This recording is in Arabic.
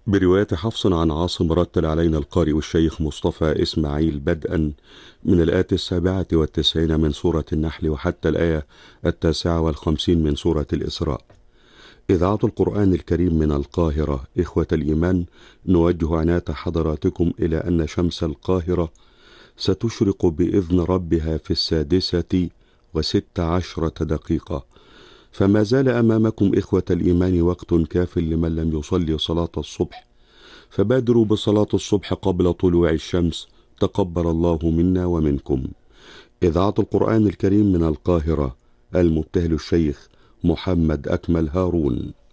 برواية حفص عن عاصم رتل علينا القارئ الشيخ مصطفى إسماعيل بدءا من الآية 97 من سورة النحل وحتى الآية 59 من سورة الإسراء. إذاعة القرآن الكريم من القاهرة. إخوة الإيمان، نوجه عناية حضراتكم إلى أن شمس القاهرة ستشرق بإذن ربها في 6:16، فما زال أمامكم إخوة الإيمان وقت كاف لمن لم يصلي صلاة الصبح، فبادروا بصلاة الصبح قبل طلوع الشمس، تقبل الله منا ومنكم. إذاعة القرآن الكريم من القاهرة، المبتهل الشيخ محمد أكمل هارون.